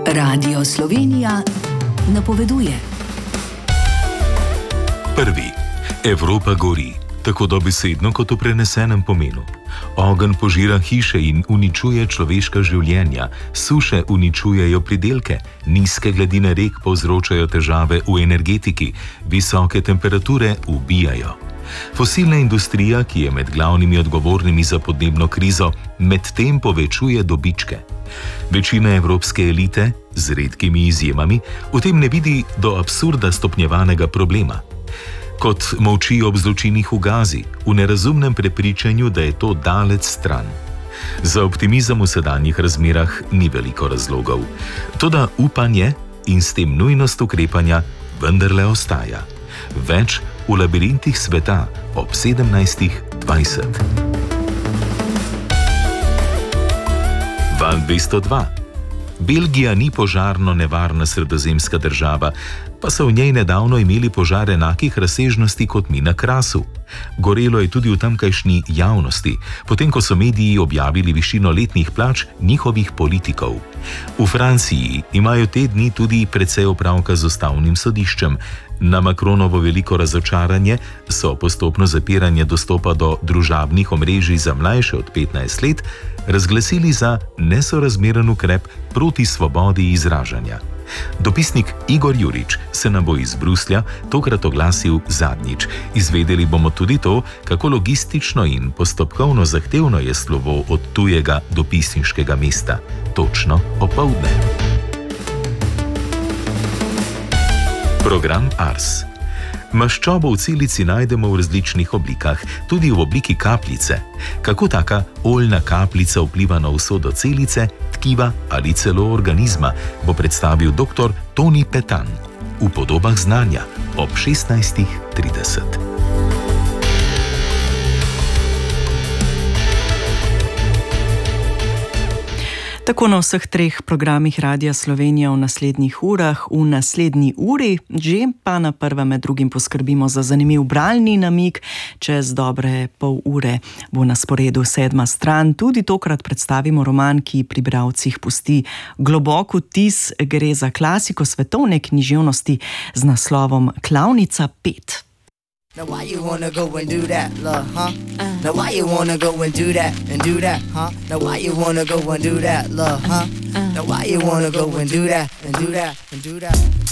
Radio Slovenija napoveduje. Prvi. Evropa gori, tako dobesedno kot v prenesenem pomenu. Ogenj požira hiše in uničuje človeška življenja, suše uničujejo pridelke, nizke gladine rek povzročajo težave v energetiki, visoke temperature ubijajo. Fosilna industrija, ki je med glavnimi odgovornimi za podnebno krizo, medtem povečuje dobičke. Večina evropske elite, z redkimi izjemami, v tem ne vidi do absurda stopnjevanega problema. Kot molči ob zločinih v Gazi, v nerazumnem prepričanju, da je to daleč stran. Za optimizem v sedanjih razmerah ni veliko razlogov. Toda upanje in s tem nujnost ukrepanja vendarle ostaja. Več v labirintih sveta ob 17:20. Val 202. Belgija ni požarno nevarna sredozemska država, pa so v njej nedavno imeli požar enakih razsežnosti kot mi na Krasu. Gorelo je tudi v tamkajšnji javnosti, potem ko so mediji objavili višino letnih plač njihovih politikov. V Franciji imajo te dni tudi precej opravka z ustavnim sodiščem. Na Macronovo veliko razočaranje so postopno zapiranje dostopa do družabnih omrežij za mlajše od 15 let razglasili za nesorazmeren ukrep proti svobodi izražanja. Dopisnik Igor Jurič se nam bo iz Bruslja tokrat oglasil zadnjič. Izvedeli bomo tudi to, kako logistično in postopkovno zahtevno je slovo od tujega dopisniškega mesta. Točno opoldne. Program Ars. Maščobo v celici najdemo v različnih oblikah, tudi v obliki kapljice. Kako taka oljna kapljica vpliva na usodo celice, tkiva ali celo organizma, bo predstavil dr. Toni Petan v Podobah znanja ob 16:30. Tako na vseh treh programih Radia Slovenija v naslednjih urah, v naslednji uri, že pa na prvem med drugim poskrbimo za zanimiv bralni namig. Čez dobre pol ure bo na sporedu 7. stran. Tudi tokrat predstavimo roman, ki pri bralcih pusti globok vtis. Gre za klasiko svetovne književnosti z naslovom Klavnica 5. Now why you wanna go and do that, love, huh? Now why you wanna go and do that, huh? Now why you wanna go and do that, love, huh? Now why you wanna go and do that, and do that, and do that?